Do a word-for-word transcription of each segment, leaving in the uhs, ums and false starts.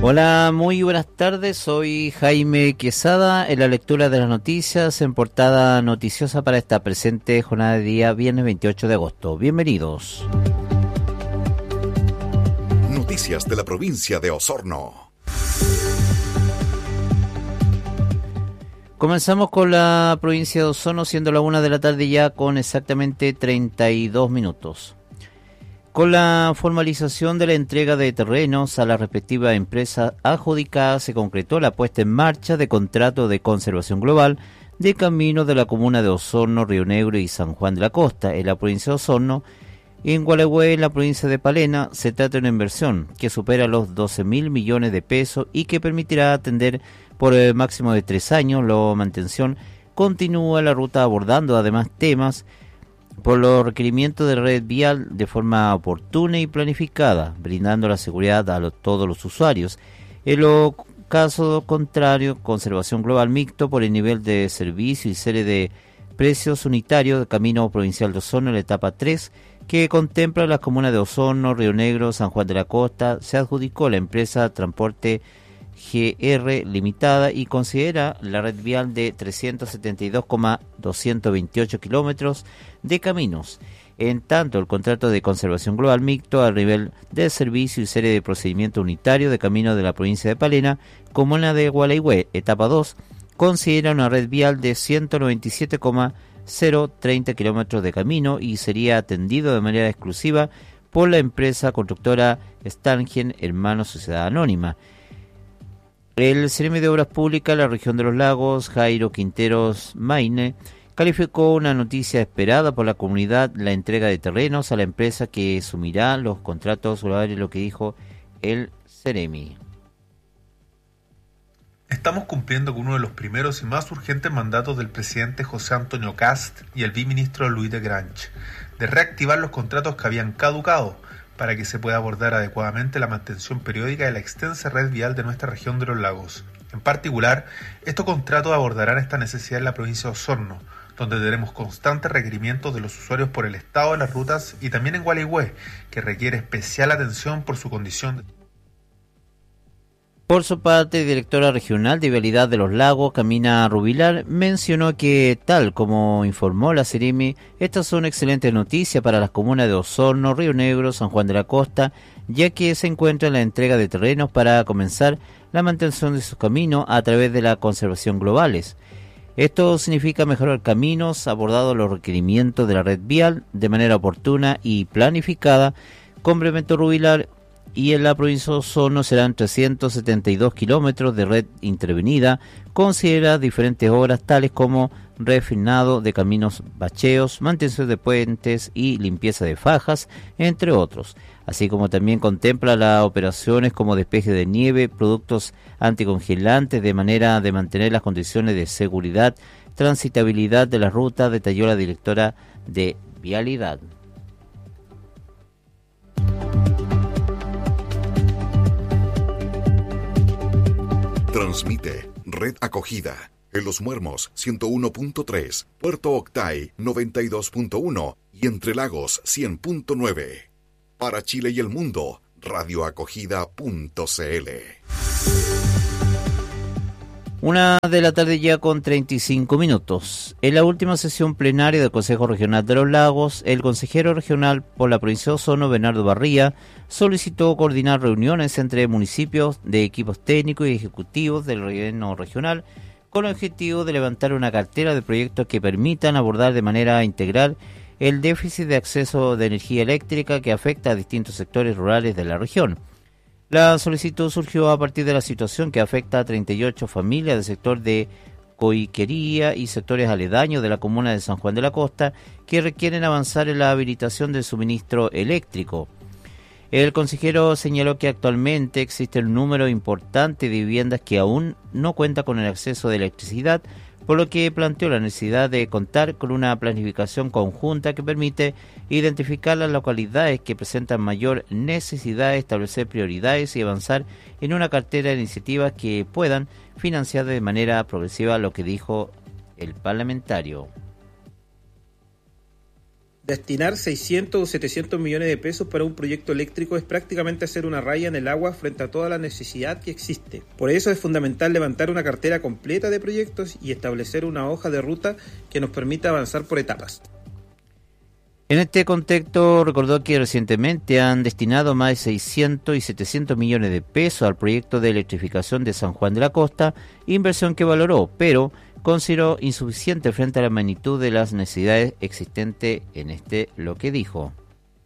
Hola, muy buenas tardes, soy Jaime Quesada en la lectura de las noticias en portada noticiosa para esta presente jornada de día viernes veintiocho de agosto. Bienvenidos. Noticias de la provincia de Osorno. Comenzamos con la provincia de Osorno, siendo la una de la tarde ya con exactamente treinta y dos minutos. Con la formalización de la entrega de terrenos a la respectiva empresa adjudicada, se concretó la puesta en marcha de contrato de conservación global de caminos de la comuna de Osorno, Río Negro y San Juan de la Costa, en la provincia de Osorno. En Gualeguay, en la provincia de Palena, se trata de una inversión que supera los doce mil millones de pesos y que permitirá atender por el máximo de tres años la mantención continúa la ruta, abordando además temas por los requerimientos de red vial de forma oportuna y planificada, brindando la seguridad a los, todos los usuarios. En lo caso contrario, conservación global mixto por el nivel de servicio y serie de precios unitarios de Camino Provincial de Osorno en la etapa tres, que contempla las comunas de Osorno, Río Negro, San Juan de la Costa, se adjudicó la empresa Transporte G R Limitada y considera la red vial de trescientos setenta y dos coma doscientos veintiocho kilómetros de caminos. En tanto, el contrato de conservación global mixto al nivel de servicio y serie de procedimiento unitario de caminos de la provincia de Palena, comuna de Gualeguay, etapa dos, considera una red vial de ciento noventa y siete coma cero treinta kilómetros de camino y sería atendido de manera exclusiva por la empresa constructora Stangen Hermanos Sociedad Anónima. El Ceremi de Obras Públicas de la región de los lagos, Jairo Quinteros Maine, calificó una noticia esperada por la comunidad, la entrega de terrenos a la empresa que asumirá los contratos globales, lo que dijo el Ceremi. Estamos cumpliendo con uno de los primeros y más urgentes mandatos del presidente José Antonio Cast y el viceministro Luis de Grange, de reactivar los contratos que habían caducado, para que se pueda abordar adecuadamente la mantención periódica de la extensa red vial de nuestra región de los lagos. En particular, estos contratos abordarán esta necesidad en la provincia de Osorno, donde tenemos constantes requerimientos de los usuarios por el estado de las rutas, y también en Gualeguay, que requiere especial atención por su condición de... Por su parte, directora regional de Vialidad de los Lagos, Camina Rubilar, mencionó que, tal como informó la Ceremi, estas son excelentes noticias para las comunas de Osorno, Río Negro, San Juan de la Costa, ya que se encuentra en la entrega de terrenos para comenzar la mantención de sus caminos a través de la conservación globales. Esto significa mejorar caminos, abordado los requerimientos de la red vial de manera oportuna y planificada, complementó Rubilar. Y en la provincia de Osorno serán trescientos setenta y dos kilómetros de red intervenida, considera diferentes obras tales como refinado de caminos, bacheos, mantención de puentes y limpieza de fajas, entre otros, así como también contempla las operaciones como despeje de nieve, productos anticongelantes, de manera de mantener las condiciones de seguridad, transitabilidad de la ruta, detalló la directora de Vialidad. Transmite Red Acogida en Los Muermos ciento uno punto tres, Puerto Octay noventa y dos punto uno y Entre Lagos cien punto nueve. Para Chile y el mundo, radioacogida punto c l. Una de la tarde ya con treinta y cinco minutos. En la última sesión plenaria del Consejo Regional de los Lagos, el consejero regional por la provincia de Osorno, Bernardo Barría, solicitó coordinar reuniones entre municipios de equipos técnicos y ejecutivos del gobierno regional con el objetivo de levantar una cartera de proyectos que permitan abordar de manera integral el déficit de acceso de energía eléctrica que afecta a distintos sectores rurales de la región. La solicitud surgió a partir de la situación que afecta a treinta y ocho familias del sector de Coiquería y sectores aledaños de la comuna de San Juan de la Costa que requieren avanzar en la habilitación del suministro eléctrico. El consejero señaló que actualmente existe un número importante de viviendas que aún no cuenta con el acceso de electricidad, por lo que planteó la necesidad de contar con una planificación conjunta que permite identificar las localidades que presentan mayor necesidad, establecer prioridades y avanzar en una cartera de iniciativas que puedan financiar de manera progresiva, lo que dijo el parlamentario. Destinar seiscientos o setecientos millones de pesos para un proyecto eléctrico es prácticamente hacer una raya en el agua frente a toda la necesidad que existe. Por eso es fundamental levantar una cartera completa de proyectos y establecer una hoja de ruta que nos permita avanzar por etapas. En este contexto, recordó que recientemente han destinado más de seiscientos y setecientos millones de pesos al proyecto de electrificación de San Juan de la Costa, inversión que valoró, pero consideró insuficiente frente a la magnitud de las necesidades existentes en este, lo que dijo.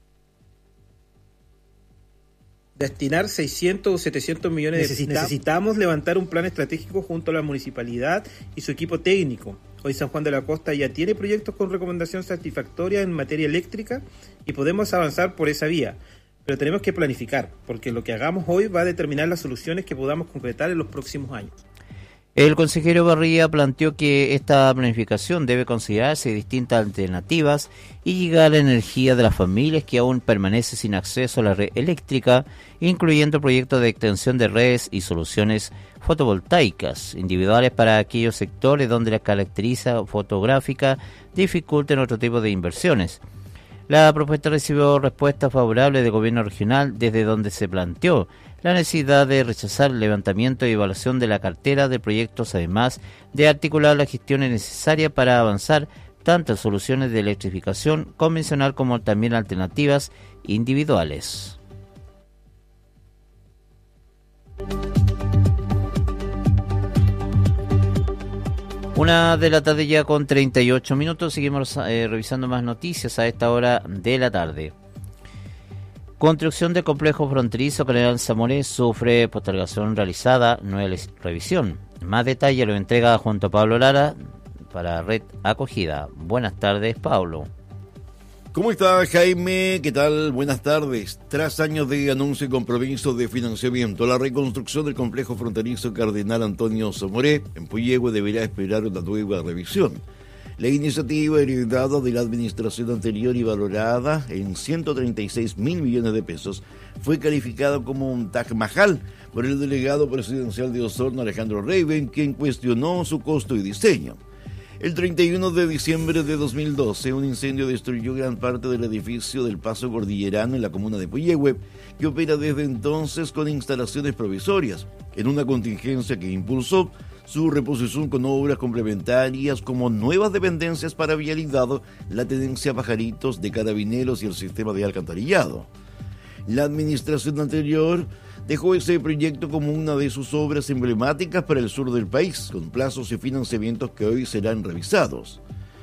Destinar seiscientos o setecientos millones de pesos. Necesitamos levantar un plan estratégico junto a la municipalidad y su equipo técnico. Hoy San Juan de la Costa ya tiene proyectos con recomendación satisfactoria en materia eléctrica y podemos avanzar por esa vía. Pero tenemos que planificar, porque lo que hagamos hoy va a determinar las soluciones que podamos concretar en los próximos años. El consejero Barría planteó que esta planificación debe considerarse distintas alternativas y llegar a la energía de las familias que aún permanecen sin acceso a la red eléctrica, incluyendo proyectos de extensión de redes y soluciones fotovoltaicas individuales para aquellos sectores donde la característica fotográfica dificulten otro tipo de inversiones. La propuesta recibió respuesta favorable del gobierno regional, desde donde se planteó la necesidad de rechazar el levantamiento y evaluación de la cartera de proyectos, además de articular las gestiones necesarias para avanzar tanto en soluciones de electrificación convencional como también alternativas individuales. Una de la tarde ya con treinta y ocho minutos, seguimos eh, revisando más noticias a esta hora de la tarde. Construcción de complejo fronterizo General Zamoré sufre postergación realizada, nueva revisión. Más detalle lo entrega junto a Pablo Lara para Red Acogida. Buenas tardes, Pablo. ¿Cómo está, Jaime? ¿Qué tal? Buenas tardes. Tras años de anuncio y compromiso de financiamiento, la reconstrucción del complejo fronterizo Cardenal Antonio Zamoré en Puyehue deberá esperar una nueva revisión. La iniciativa heredada de la administración anterior y valorada en ciento treinta y seis mil millones de pesos fue calificada como un Taj Mahal por el delegado presidencial de Osorno, Alejandro Reiven, quien cuestionó su costo y diseño. El treinta y uno de diciembre de dos mil doce, un incendio destruyó gran parte del edificio del Paso Cordillerano en la comuna de Puyehue, que opera desde entonces con instalaciones provisorias, en una contingencia que impulsó su reposición con obras complementarias como nuevas dependencias para vialidad, la tenencia Pajaritos de Carabineros y el sistema de alcantarillado. La administración anterior dejó ese proyecto como una de sus obras emblemáticas para el sur del país, con plazos y financiamientos que hoy serán revisados.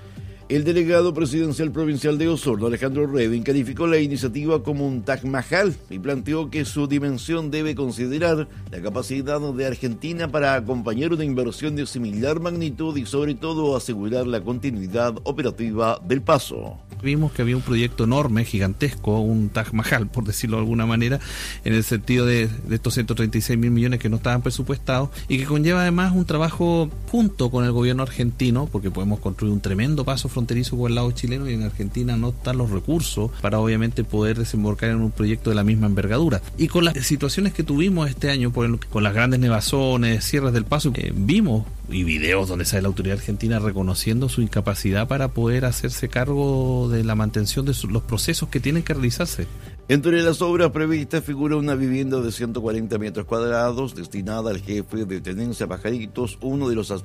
El delegado presidencial provincial de Osorno, Alejandro Reiven, calificó la iniciativa como un Taj Mahal y planteó que su dimensión debe considerar la capacidad de Argentina para acompañar una inversión de similar magnitud y sobre todo asegurar la continuidad operativa del paso. Vimos que había un proyecto enorme, gigantesco, un Taj Mahal, por decirlo de alguna manera, en el sentido de, de estos ciento treinta y seis mil millones que no estaban presupuestados y que conlleva además un trabajo junto con el gobierno argentino, porque podemos construir un tremendo paso fronterizo por el lado chileno y en Argentina no están los recursos para obviamente poder desembarcar en un proyecto de la misma envergadura. Y con las situaciones que tuvimos este año, por el, con las grandes nevazones, cierres del paso, eh, vimos y videos donde sale la autoridad argentina reconociendo su incapacidad para poder hacerse cargo de la mantención de su, los procesos que tienen que realizarse. Entre las obras previstas figura una vivienda de ciento cuarenta metros cuadrados destinada al jefe de tenencia Pajaritos, uno de los aspectos